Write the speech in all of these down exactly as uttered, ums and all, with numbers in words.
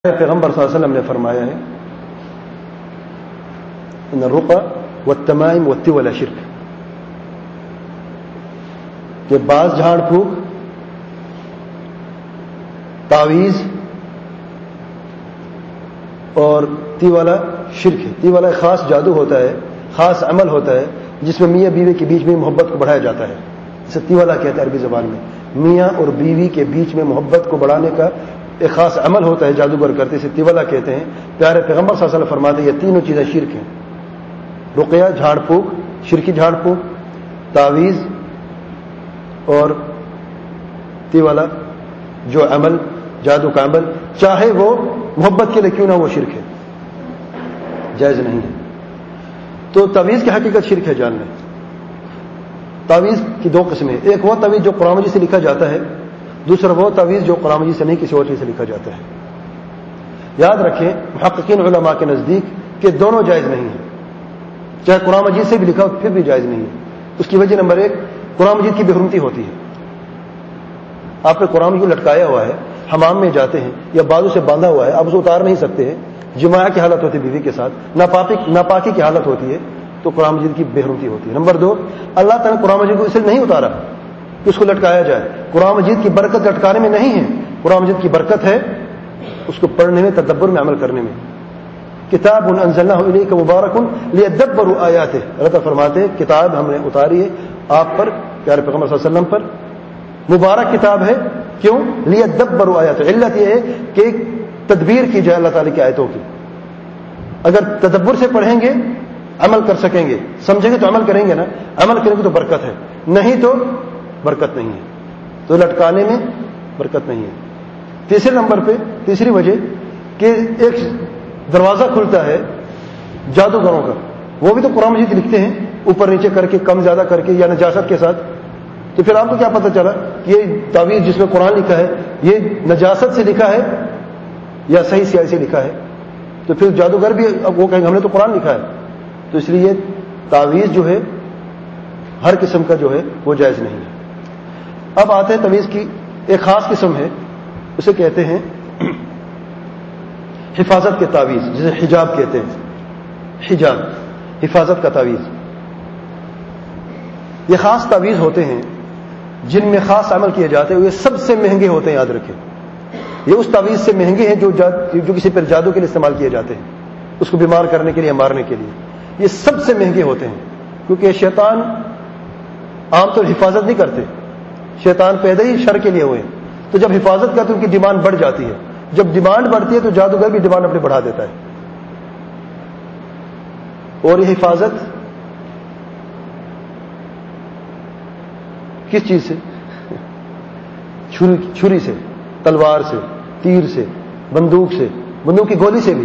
پیغمبر صلی اللہ علیہ وسلم نے فرمایا ہے ان الرقى والتمائم والتولى شرک، کہ بعض جھاڑ پھونک، تعویذ اور تیوالا شرک ہے۔ تیوالا ایک خاص جادو ہوتا ہے، خاص عمل ہوتا ہے جس میں میاں بیوی کے بیچ میں محبت کو بڑھایا جاتا ہے۔ اسے تیوالا کہتے ہیں عربی زبان میں۔ میاں اور بیوی کے بیچ میں محبت کو بڑھانے کا ایک خاص عمل ہوتا ہے، جادوگر کرتے، اسے تیوالا کہتے ہیں۔ پیارے پیغمبر صلی اللہ علیہ وسلم فرماتے ہیں یہ تینوں چیزیں شرک ہیں: رقیہ جھاڑ پھونک، شرکی جھاڑ پھونک، تعویذ اور تیوالا جو عمل، جادو کا عمل، چاہے وہ محبت کے لیے کیوں نہ وہ شرک ہے، جائز نہیں ہے۔ تو تعویذ کی حقیقت شرک ہے جاننا۔ تعویذ کی دو قسمیں، ایک وہ تعویذ جو قرآن مجید سے لکھا جاتا ہے، دوسرا وہ تعویذ جو قرآن مجید سے نہیں کسی اور چیز سے لکھا جاتا ہے۔ یاد رکھیں محققین علماء کے نزدیک کہ دونوں جائز نہیں ہیں، چاہے قرآن مجید سے بھی لکھا ہو پھر بھی جائز نہیں ہے۔ اس کی وجہ نمبر ایک، قرآن مجید کی بے حرمتی ہوتی ہے۔ آپ نے قرآن مجید لٹکایا ہوا ہے، حمام میں جاتے ہیں یا بازو سے باندھا ہوا ہے، آپ اسے اتار نہیں سکتے ہیں، جماع کی حالت ہوتی ہے بیوی کے ساتھ، ناپاکی ناپاکی کی حالت ہوتی ہے، تو قرآن مجید کی بے حرمتی ہوتی ہے۔ نمبر دو، اللہ تعالیٰ نے قرآن مجید کو اس لیے نہیں اتارا کہ اس کو لٹکایا جائے۔ قرآن مجید کی برکت لٹکانے میں نہیں ہے، قرآن مجید کی برکت ہے اس کو پڑھنے میں، تدبر میں، عمل کرنے میں۔ کتاب انزلناہ الیک مبارک لیدبروا آیاتہ، اللہ تعالیٰ فرماتے ہیں کتاب ہم نے اتاری ہے آپ پر، پیارے پیغمبر صلی اللہ علیہ وسلم پر، مبارک کتاب ہے، کیوں؟ لیدبروا آیاتہ، علت یہ ہے کہ تدبیر کی جائے اللہ تعالیٰ کی آیتوں کی۔ اگر تدبر سے پڑھیں گے عمل کر سکیں گے، سمجھیں گے تو عمل کریں گے نا، عمل کریں گے تو برکت ہے، نہیں تو برکت نہیں ہے۔ تو لٹکانے میں برکت نہیں ہے۔ تیسرے نمبر پہ تیسری وجہ کہ ایک دروازہ کھلتا ہے جادوگروں کا، وہ بھی تو قرآن مجید لکھتے ہیں اوپر نیچے کر کے، کم زیادہ کر کے یا نجاست کے ساتھ، تو پھر آپ کو کیا پتہ چلا کہ یہ تعویذ جس میں قرآن لکھا ہے یہ نجاست سے لکھا ہے یا صحیح سیاہی سے لکھا ہے؟ تو پھر جادوگر بھی اب وہ کہیں گے ہم نے تو قرآن لکھا ہے۔ تو اس لیے تعویذ جو ہے ہر قسم کا جو ہے وہ جائز نہیں ہے۔ اب آتے ہیں تعویذ کی ایک خاص قسم ہے، اسے کہتے ہیں حفاظت کے تعویذ، جسے حجاب کہتے ہیں۔ حجاب، حفاظت کا تعویذ، یہ خاص تعویذ ہوتے ہیں جن میں خاص عمل کیے جاتے ہیں، یہ سب سے مہنگے ہوتے ہیں، یاد رکھیں یہ اس تعویذ سے مہنگے ہیں جو جو کسی پر جادو کے لیے استعمال کیے جاتے ہیں، اس کو بیمار کرنے کے لیے، مارنے کے لیے، یہ سب سے مہنگے ہوتے ہیں، کیونکہ شیطان عام طور حفاظت نہیں کرتے، شیطان پیدا ہی شر کے لیے ہوئے، تو جب حفاظت کرتے ان کی ڈیمانڈ بڑھ جاتی ہے، جب ڈیمانڈ بڑھتی ہے تو جادوگر بھی ڈیمانڈ اپنے بڑھا دیتا ہے۔ اور یہ حفاظت کس چیز سے؟ چھری سے، تلوار سے، تیر سے، بندوق سے، بندوق کی گولی سے بھی،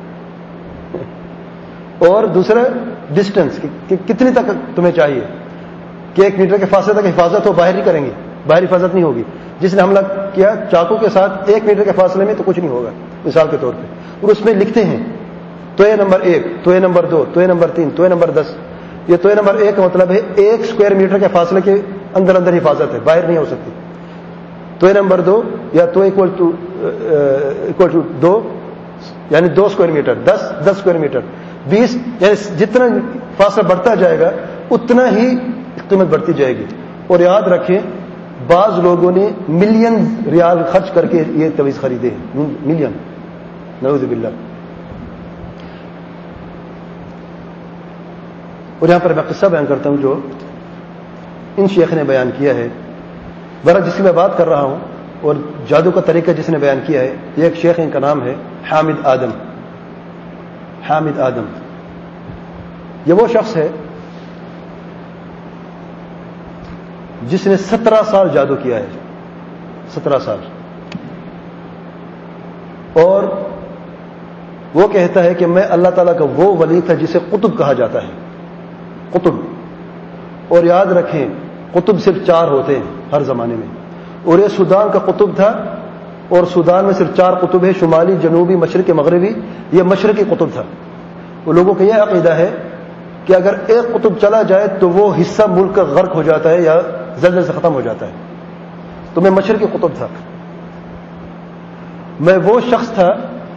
اور دوسرا ڈسٹینس کہ کتنی تک تمہیں چاہیے کہ ایک میٹر کے فاصلے تک حفاظت ہو، باہر نہیں کریں گے، باہر حفاظت نہیں ہوگی۔ جس نے حملہ کیا چاقو کے ساتھ ایک میٹر کے فاصلے میں تو کچھ نہیں ہوگا، مثال کے طور پہ، اور اس میں لکھتے ہیں توئے نمبر ایک، توئے نمبر دو، توئے نمبر تین، توئے نمبر دس۔ یہ توئے نمبر ایک کا مطلب ہے ایک اسکوائر میٹر کے فاصلے کے اندر اندر حفاظت ہے، باہر نہیں ہو سکتی۔ توئے نمبر دو یا تو اکول ٹو اکول ٹو دو یعنی دو اسکوائر میٹر، دس دس اسکوائر میٹر، بیس، یعنی جتنا فاصلہ بڑھتا جائے گا اتنا ہی قیمت بڑھتی جائے گی۔ اور یاد رکھیں بعض لوگوں نے ملین ریال خرچ کر کے یہ تعویذ خریدے ہیں، ملین، نعوذ باللہ۔ اور یہاں پر میں قصہ بیان کرتا ہوں جو ان شیخ نے بیان کیا ہے، برا جس کی میں بات کر رہا ہوں اور جادو کا طریقہ جس نے بیان کیا ہے، یہ ایک شیخ، ان کا نام ہے حامد آدم۔ حامد آدم یہ وہ شخص ہے جس نے سترہ سال جادو کیا ہے، سترہ سال، اور وہ کہتا ہے کہ میں اللہ تعالیٰ کا وہ ولی تھا جسے قطب کہا جاتا ہے، قطب۔ اور یاد رکھیں قطب صرف چار ہوتے ہیں ہر زمانے میں، اور یہ سودان کا قطب تھا، اور سودان میں صرف چار قطب ہے، شمالی، جنوبی، مشرقی، مغربی، یہ مشرقی قطب تھا۔ وہ لوگوں کا یہ عقیدہ ہے کہ اگر ایک قطب چلا جائے تو وہ حصہ ملک کا غرق ہو جاتا ہے یا زلزلے سے ختم ہو جاتا ہے۔ تو میں مشرقی قطب تھا، میں وہ شخص تھا